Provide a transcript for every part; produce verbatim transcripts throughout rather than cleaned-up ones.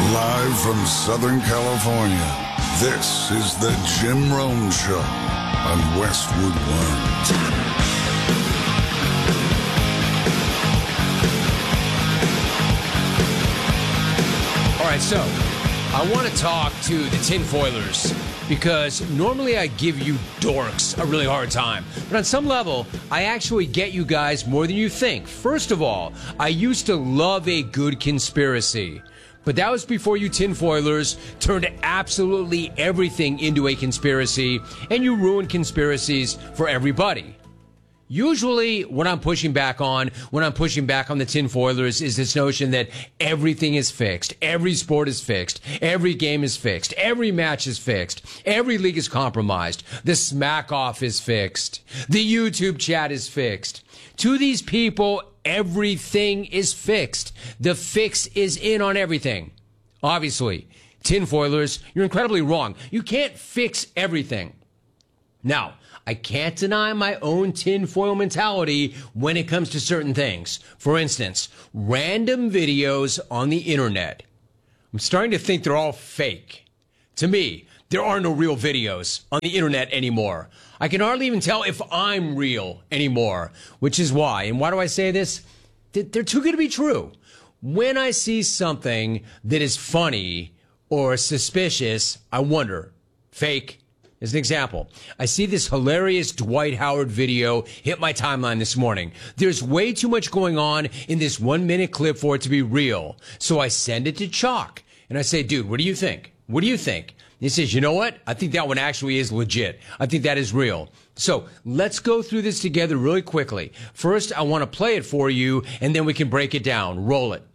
Live from Southern California, this is the Jim Rome Show on Westwood One. All right, so I want to talk to the tinfoilers because normally I give you dorks a really hard time. But on some level, I actually get you guys more than you think. First of all, I used to love a good conspiracy. But that was before you tinfoilers turned absolutely everything into a conspiracy, and you ruined conspiracies for everybody. Usually, what I'm pushing back on, when I'm pushing back on the tinfoilers, is this notion that everything is fixed. Every sport is fixed. Every game is fixed. Every match is fixed. Every league is compromised. The smack off is fixed. The YouTube chat is fixed. To these people, everything is fixed. The fix is in on everything. Obviously, tinfoilers, you're incredibly wrong. You can't fix everything. Now, I can't deny my own tinfoil mentality when it comes to certain things. For instance, random videos on the internet. I'm starting to think they're all fake. To me, there are no real videos on the internet anymore. I can hardly even tell if I'm real anymore, which is why. And why do I say this? They're too good to be true. When I see something that is funny or suspicious, I wonder, fake. As an example, I see this hilarious Dwight Howard video hit my timeline this morning. There's way too much going on in this one minute clip for it to be real. So I send it to Chalk and I say, dude, what do you think? What do you think? And he says, you know what? I think that one actually is legit. I think that is real. So let's go through this together really quickly. First, I want to play it for you and then we can break it down. Roll it.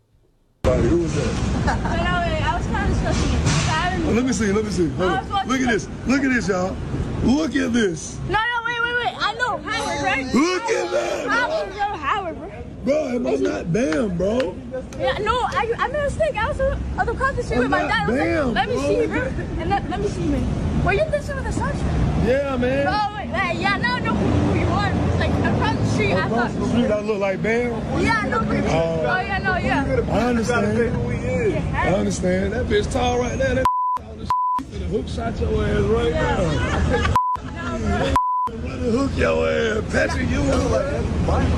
Who was that? I was kind of discussing it. Oh, let me see, let me see. Hold on. Look at this. Look at this, y'all. Look at this. No, no, wait, wait, wait. I know Howard, right? Look at that. Howard, bro. Howard, bro. Bro, am I not Bam, bro? Yeah, no, I, I made a mistake. I was on the cross the street with my dad. I was Bam, like, let me bro. see, bro. And let, let me see, man. Were you listening with the sunshine? Yeah, man. Oh, wait, wait, yeah, now I know who, who you are. It's like across the street, I Across thought. the street, I look like Bam? Yeah, I know who you are. Oh. Oh, yeah, no, yeah. I understand. Yeah, I understand. That bitch tall right there. That the hook shot your ass right yeah. now. Run the hook your ass. Patrick, you was like,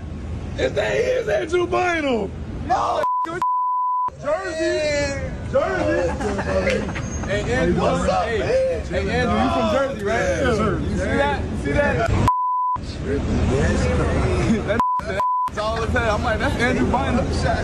is that is Andrew Bynum? No, Jersey. Jersey. Hey, Andrew, what's up, hey, man? Hey, Andrew, you from Jersey, right? Yeah, sir. You see that? You see that? That that's all it said. I'm like, that's Andrew Bynum.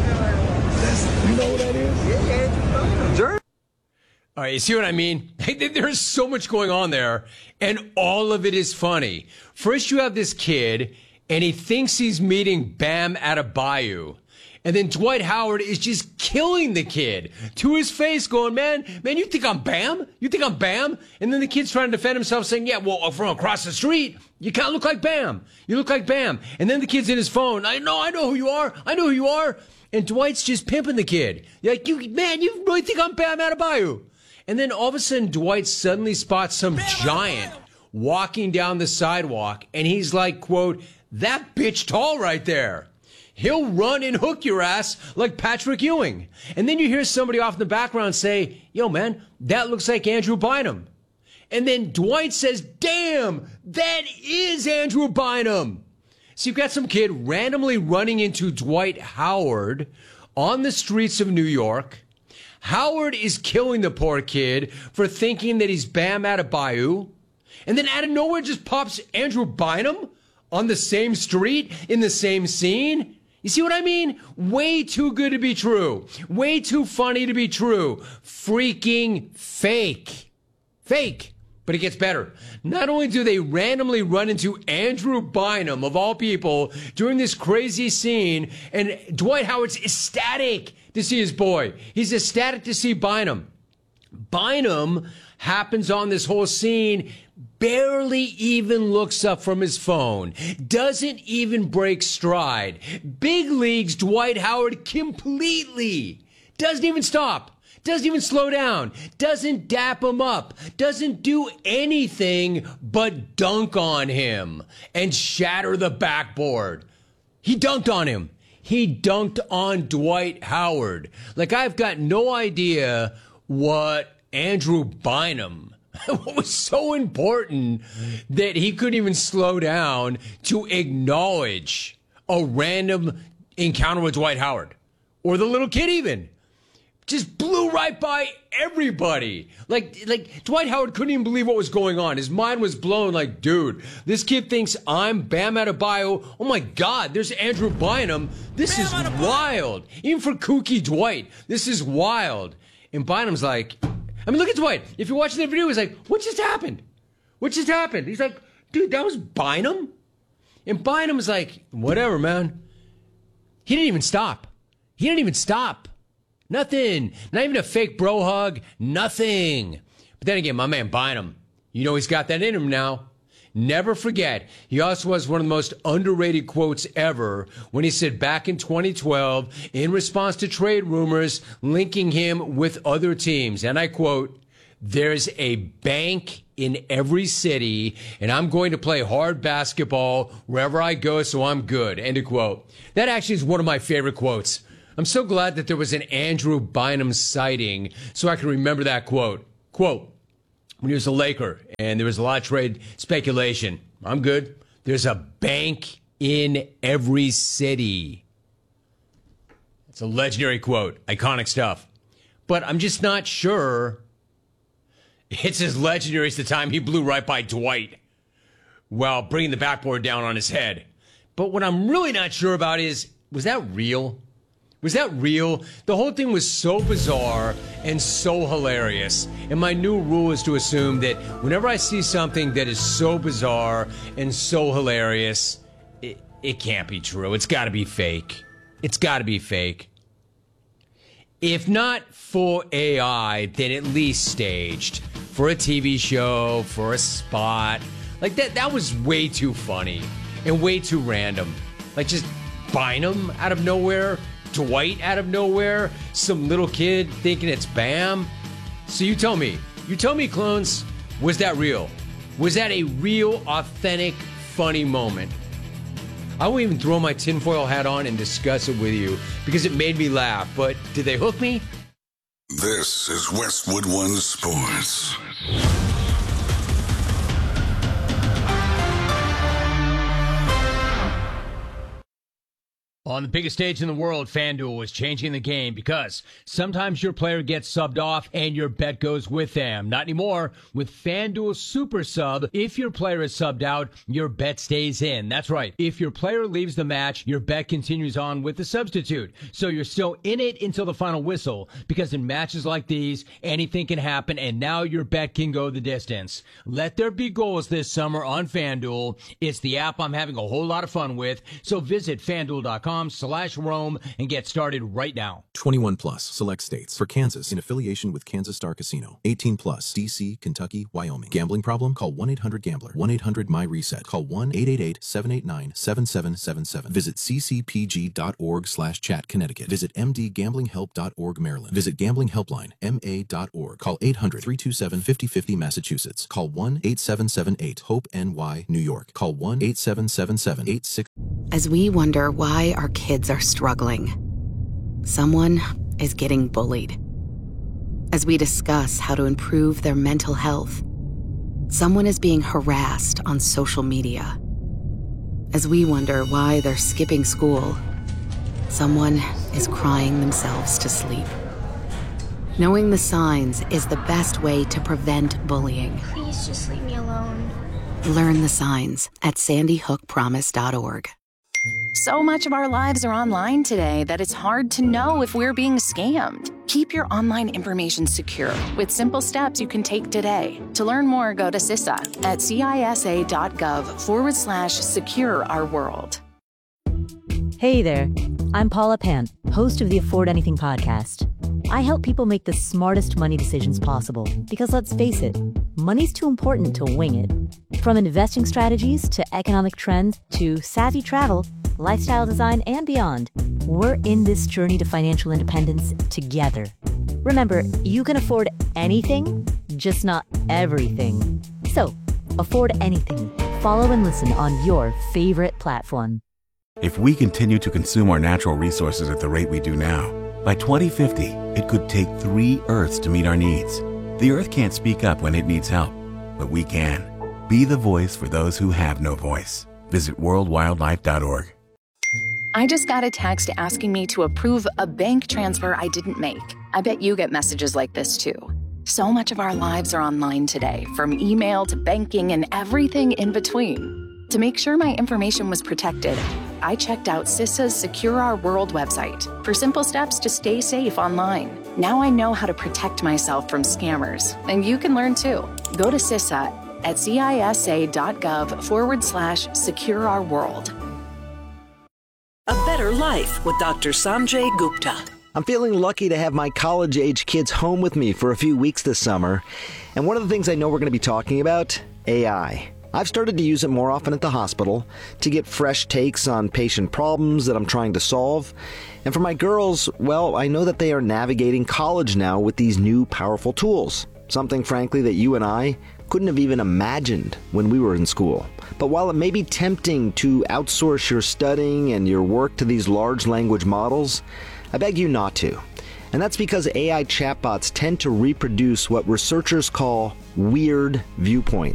You know what that is? Jersey. All right, you see what I mean? There's so much going on there, and all of it is funny. First, you have this kid, and he thinks he's meeting Bam at a bayou. And then Dwight Howard is just killing the kid to his face, going, man, man, you think I'm Bam? You think I'm Bam? And then the kid's trying to defend himself, saying, yeah, well, from across the street, you kind of look like Bam. You look like Bam. And then the kid's in his phone. I know, I know who you are. I know who you are. And Dwight's just pimping the kid. Like, you, man, you really think I'm Bam at a bayou? And then all of a sudden, Dwight suddenly spots some giant walking down the sidewalk, and he's like, quote, that bitch tall right there. He'll run and hook your ass like Patrick Ewing. And then you hear somebody off in the background say, yo, man, that looks like Andrew Bynum. And then Dwight says, damn, that is Andrew Bynum. So you've got some kid randomly running into Dwight Howard on the streets of New York. Howard is killing the poor kid for thinking that he's Bam Adebayo. And then out of nowhere just pops Andrew Bynum on the same street in the same scene. You see what I mean? Way too good to be true. Way too funny to be true. Freaking fake. Fake. But it gets better. Not only do they randomly run into Andrew Bynum, of all people, during this crazy scene, and Dwight Howard's ecstatic to see his boy. He's ecstatic to see Bynum. Bynum happens on this whole scene, barely even looks up from his phone, doesn't even break stride. Big leagues Dwight Howard completely. Doesn't even stop. Doesn't even slow down, doesn't dap him up, doesn't do anything but dunk on him and shatter the backboard. He dunked on him. He dunked on Dwight Howard. Like, I've got no idea what Andrew Bynum, what was so important that he couldn't even slow down to acknowledge a random encounter with Dwight Howard. Or the little kid even. Just blew right by everybody. Like, like Dwight Howard couldn't even believe what was going on. His mind was blown like, dude, this kid thinks I'm Bam Adebayo. Oh, my God, there's Andrew Bynum. This Bam is wild. Even for kooky Dwight, this is wild. And Bynum's like, I mean, look at Dwight. If you're watching the video, he's like, what just happened? What just happened? He's like, dude, that was Bynum? And Bynum's like, whatever, man. He didn't even stop. He didn't even stop. Nothing. Not even a fake bro hug. Nothing. But then again, my man Bynum, you know he's got that in him now. Never forget, he also has one of the most underrated quotes ever when he said back in twenty twelve, in response to trade rumors linking him with other teams, and I quote, "There's a bank in every city, and I'm going to play hard basketball wherever I go, so I'm good." End of quote. That actually is one of my favorite quotes. I'm so glad that there was an Andrew Bynum sighting so I can remember that quote. Quote, when he was a Laker and there was a lot of trade speculation, I'm good. There's a bank in every city. It's a legendary quote. Iconic stuff. But I'm just not sure it's as legendary as the time he blew right by Dwight while bringing the backboard down on his head. But what I'm really not sure about is, was that real? Was that real? The whole thing was so bizarre and so hilarious. And my new rule is to assume that whenever I see something that is so bizarre and so hilarious, it, it can't be true. It's got to be fake. It's got to be fake. If not for A I, then at least staged. For a T V show, for a spot. Like, that, that was way too funny and way too random. Like, just Bynum out of nowhere. Dwight out of nowhere, some little kid thinking it's Bam. So you tell me, you tell me, clones, was that real? Was that a real, authentic, funny moment? I won't even throw my tinfoil hat on and discuss it with you because it made me laugh, but did they hook me? This is Westwood One Sports. On the biggest stage in the world, FanDuel is changing the game because sometimes your player gets subbed off and your bet goes with them. Not anymore. With FanDuel Super Sub, if your player is subbed out, your bet stays in. That's right. If your player leaves the match, your bet continues on with the substitute. So you're still in it until the final whistle because in matches like these, anything can happen and now your bet can go the distance. Let there be goals this summer on FanDuel. It's the app I'm having a whole lot of fun with. So visit FanDuel.com slash Rome and get started right now. twenty-one plus, select states. For Kansas, in affiliation with Kansas Star Casino. eighteen plus, D C, Kentucky, Wyoming. Gambling problem? Call one eight hundred gambler. one eight hundred my reset. Call one eight eight eight, seven eight nine, seven seven seven seven. Visit ccpg.org slash chat Connecticut. Visit m d gambling help dot org Maryland. Visit Gambling Helpline, M A dot org. Call eight hundred, three two seven, five oh five oh Massachusetts. Call one eight seven seven eight, HOPE N Y, New York. Call one eight seven seven seven, eight six. As we wonder why our kids are struggling, someone is getting bullied. As we discuss how to improve their mental health, someone is being harassed on social media. As we wonder why they're skipping school, someone is crying themselves to sleep. Knowing the signs is the best way to prevent bullying. Please just leave me alone. Learn the signs at sandy hook promise dot org. So much of our lives are online today that it's hard to know if we're being scammed. Keep your online information secure with simple steps you can take today. To learn more, go to C I S A at cisa.gov forward slash secure our world. Hey there, I'm Paula Pant, host of the Afford Anything podcast. I help people make the smartest money decisions possible because, let's face it, money's too important to wing it. From investing strategies to economic trends to savvy travel, lifestyle design, and beyond, we're in this journey to financial independence together. Remember, you can afford anything, just not everything. So, afford anything. Follow and listen on your favorite platform. If we continue to consume our natural resources at the rate we do now, by twenty fifty, it could take three Earths to meet our needs. The Earth can't speak up when it needs help, but we can. Be the voice for those who have no voice. Visit world wildlife dot org. I just got a text asking me to approve a bank transfer I didn't make. I bet you get messages like this too. So much of our lives are online today, from email to banking and everything in between. To make sure my information was protected, I checked out CISA's Secure Our World website for simple steps to stay safe online. Now I know how to protect myself from scammers, and you can learn too. Go to CISA at cisa.gov forward slash secure our world. A Better Life with Doctor Sanjay Gupta. I'm feeling lucky to have my college-age kids home with me for a few weeks this summer. And one of the things I know we're going to be talking about, A I. I've started to use it more often at the hospital to get fresh takes on patient problems that I'm trying to solve. And for my girls, well, I know that they are navigating college now with these new powerful tools. Something, frankly, that you and I couldn't have even imagined when we were in school. But while it may be tempting to outsource your studying and your work to these large language models, I beg you not to. And that's because A I chatbots tend to reproduce what researchers call weird viewpoints.